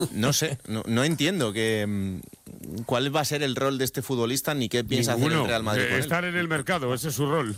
No sé, no entiendo cuál va a ser el rol de este futbolista ni qué piensa hacer el Real Madrid con él. Estar en el mercado, ese es su rol.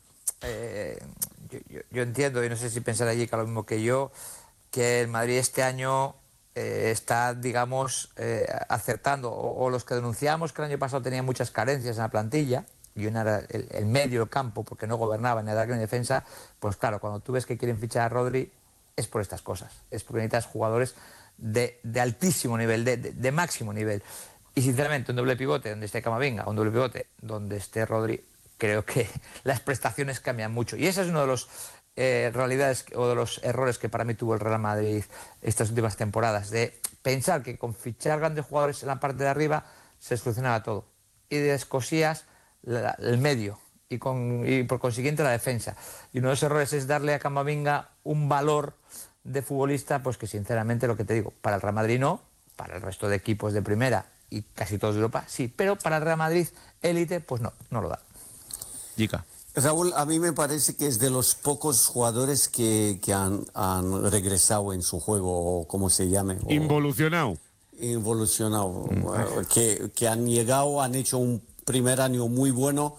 Yo entiendo, y no sé si pensará allí que lo mismo que yo, que el Madrid este año está, digamos, acertando, o los que denunciamos que el año pasado tenía muchas carencias en la plantilla, y una era el medio del campo, porque no gobernaba ni ataque ni defensa, pues claro, cuando tú ves que quieren fichar a Rodri, es por estas cosas, es porque necesitas jugadores de altísimo nivel, de máximo nivel. Y sinceramente, un doble pivote donde esté Camavinga, un doble pivote donde esté Rodri, creo que las prestaciones cambian mucho. Y ese es uno de los realidades o de los errores que para mí tuvo el Real Madrid estas últimas temporadas, de pensar que con fichar grandes jugadores en la parte de arriba se solucionaba todo. Y descosías el medio y por consiguiente la defensa. Y uno de los errores es darle a Camavinga un valor de futbolista, pues que sinceramente lo que te digo, para el Real Madrid no, para el resto de equipos de primera y casi todos de Europa sí, pero para el Real Madrid élite, pues no lo da. Yica. Raúl, a mí me parece que es de los pocos jugadores que han regresado en su juego, o como se llame. Involucionado. Que han llegado, han hecho un primer año muy bueno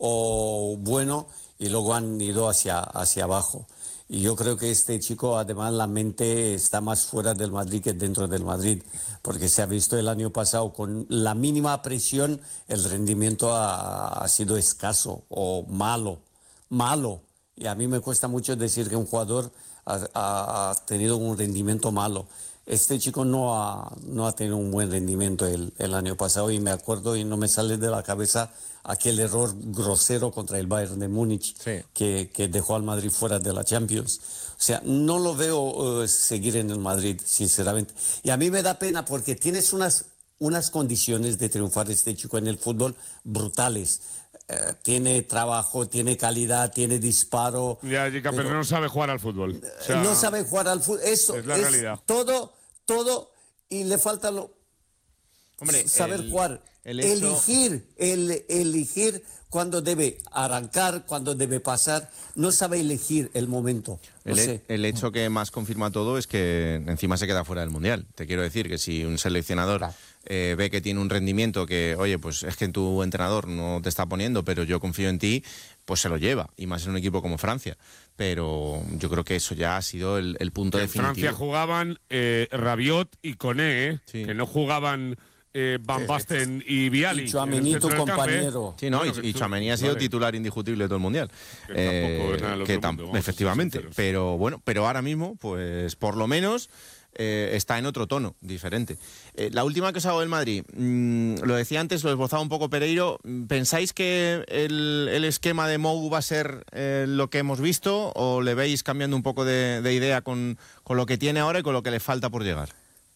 y luego han ido hacia abajo. Y yo creo que este chico, además, la mente está más fuera del Madrid que dentro del Madrid, porque se ha visto el año pasado con la mínima presión, el rendimiento ha sido escaso o malo. Y a mí me cuesta mucho decir que un jugador ha tenido un rendimiento malo. Este chico no ha tenido un buen rendimiento el año pasado, y me acuerdo y no me sale de la cabeza aquel error grosero contra el Bayern de Múnich, sí, que dejó al Madrid fuera de la Champions. O sea, no lo veo seguir en el Madrid, sinceramente. Y a mí me da pena porque tienes unas condiciones de triunfar este chico en el fútbol brutales. Tiene trabajo, tiene calidad, tiene disparo. Ya, pero no sabe jugar al fútbol. O sea, no sabe jugar al fútbol. Eso es la realidad. Todo, y le falta saber jugar. Elegir cuándo debe arrancar, cuándo debe pasar. No sabe elegir el momento. El hecho que más confirma todo es que encima se queda fuera del Mundial. Te quiero decir que si un seleccionador ve que tiene un rendimiento que, oye, pues es que tu entrenador no te está poniendo, pero yo confío en ti, pues se lo lleva, y más en un equipo como Francia. Pero yo creo que eso ya ha sido el punto definitivo. En Francia jugaban Rabiot y Koné, sí, que no jugaban Van Basten y Viali. Y Tchouaméni, tu compañero. Sí, no, y Tchouaméni ha sido titular indiscutible de todo el Mundial. Efectivamente. Pero bueno, ahora mismo, pues por lo menos está en otro tono diferente. La última que os hago del Madrid, lo decía antes, lo esbozaba un poco Pereiro. ¿Pensáis que el esquema de Mou va a ser lo que hemos visto, o le veis cambiando un poco de idea con lo que tiene ahora y con lo que le falta por llegar?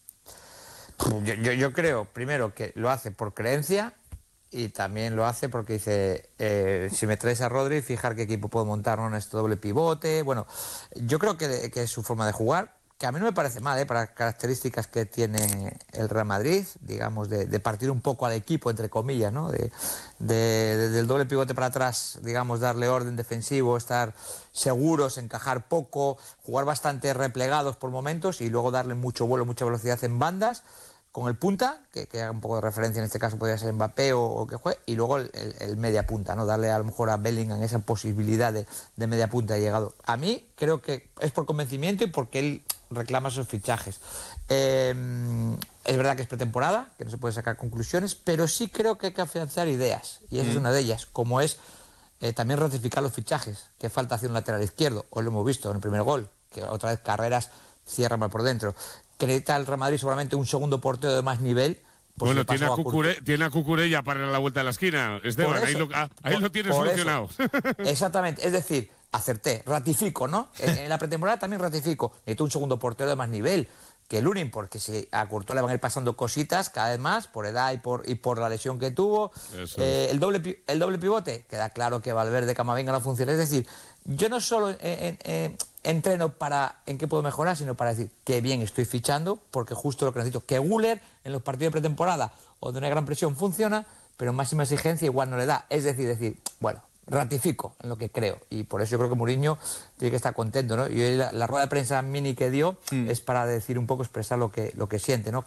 Yo creo, primero, que lo hace por creencia, y también lo hace porque dice, si me traes a Rodri, fijar qué equipo puedo montar, ¿no?, en este doble pivote. Bueno, yo creo que es su forma de jugar, que a mí no me parece mal, para características que tiene el Real Madrid, digamos, de partir un poco al equipo, entre comillas, ¿no? Del doble pivote para atrás, digamos, darle orden defensivo, estar seguros, encajar poco, jugar bastante replegados por momentos, y luego darle mucho vuelo, mucha velocidad en bandas, con el punta, que haga un poco de referencia, en este caso podría ser Mbappé o que juegue, y luego el media punta, ¿no? Darle a lo mejor a Bellingham esa posibilidad de media punta de llegado. A mí creo que es por convencimiento y porque él reclama esos fichajes. Es verdad que es pretemporada, que no se puede sacar conclusiones, pero sí creo que hay que afianzar ideas, y esa es una de ellas, como es también ratificar los fichajes, que falta hacia un lateral izquierdo. Hoy lo hemos visto en el primer gol, que otra vez Carreras cierra mal por dentro. Que necesita el Real Madrid seguramente un segundo portero de más nivel. Pues bueno, tiene a Cucurella para la vuelta a la esquina, Esteban, ahí lo tienes solucionado. Exactamente, es decir, acerté, ratifico, ¿no? En la pretemporada también ratifico. Necesito un segundo portero de más nivel que Lunin, porque si a Courtois le van a ir pasando cositas cada vez más, por edad y por la lesión que tuvo. El doble pivote, queda claro que Valverde, Camavinga no funciona. Es decir, yo no solo entreno en qué puedo mejorar, sino para decir qué bien estoy fichando, porque justo lo que necesito, que Güler en los partidos de pretemporada o de una gran presión funciona, pero máxima exigencia igual no le da. Es decir, bueno, ratifico en lo que creo, y por eso yo creo que Mourinho tiene que estar contento, ¿no? Y hoy la rueda de prensa mini que dio es para decir un poco, expresar lo que siente, ¿no?